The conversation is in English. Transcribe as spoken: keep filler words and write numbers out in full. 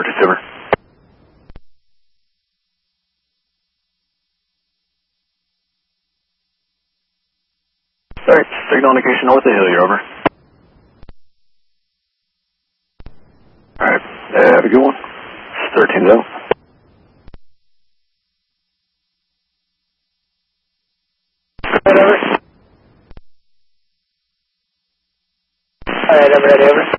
receiver. Alright, signal indication north of Hillier, over. Alright, uh, have a good one. thirteen zero. Alright, over. Alright, I'm ready, over.